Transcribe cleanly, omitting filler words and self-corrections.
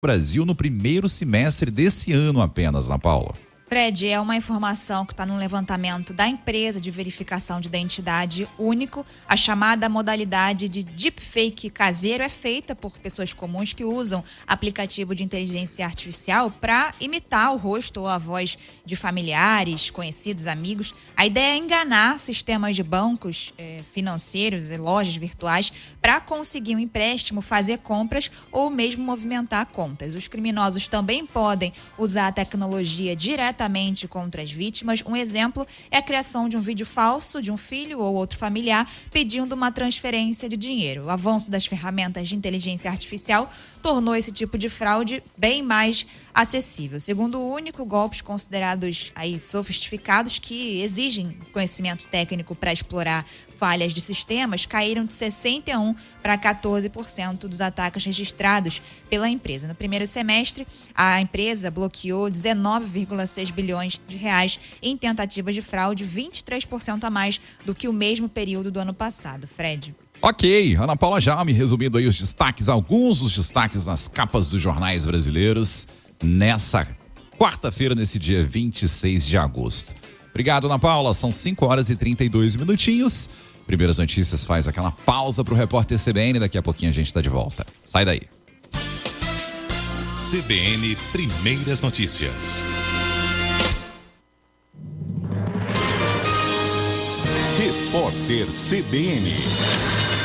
Brasil no primeiro semestre desse ano apenas, Ana Paula. Fred, é uma informação que está no levantamento da empresa de verificação de identidade único. A chamada modalidade de deepfake caseiro é feita por pessoas comuns que usam aplicativo de inteligência artificial para imitar o rosto ou a voz de familiares, conhecidos, amigos. A ideia é enganar sistemas de bancos financeiros e lojas virtuais para conseguir um empréstimo, fazer compras ou mesmo movimentar contas. Os criminosos também podem usar a tecnologia diretamente contra as vítimas. Um exemplo é a criação de um vídeo falso de um filho ou outro familiar pedindo uma transferência de dinheiro. O avanço das ferramentas de inteligência artificial tornou esse tipo de fraude bem mais acessível. Segundo o único, golpes considerados sofisticados que exigem conhecimento técnico para explorar falhas de sistemas caíram de 61% para 14% dos ataques registrados pela empresa. No primeiro semestre, a empresa bloqueou 19,6 bilhões de reais em tentativas de fraude, 23% a mais do que o mesmo período do ano passado. Fred. Ok, Ana Paula Jaume resumindo aí os destaques, alguns dos destaques nas capas dos jornais brasileiros nessa quarta-feira, nesse dia 26 de agosto. Obrigado, Ana Paula. São 5h32. Primeiras Notícias faz aquela pausa para o repórter CBN. Daqui a pouquinho a gente está de volta. Sai daí. CBN Primeiras Notícias. Repórter CBN.